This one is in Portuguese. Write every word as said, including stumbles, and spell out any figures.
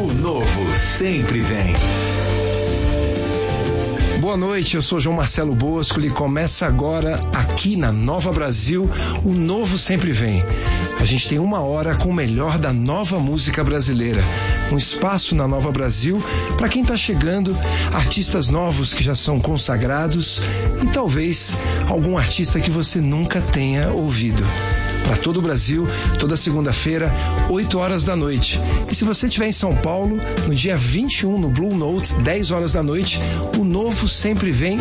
O novo sempre vem. Boa noite, eu sou João Marcelo Bosco e começa agora aqui na Nova Brasil, o Novo Sempre Vem. A gente tem uma hora com o melhor da nova música brasileira. Um espaço na Nova Brasil para quem está chegando, artistas novos que já são consagrados e talvez algum artista que você nunca tenha ouvido. Para todo o Brasil, toda segunda-feira, oito horas da noite. E se você estiver em São Paulo, no dia vinte e um, no Blue Note, dez horas da noite, o Novo Sempre Vem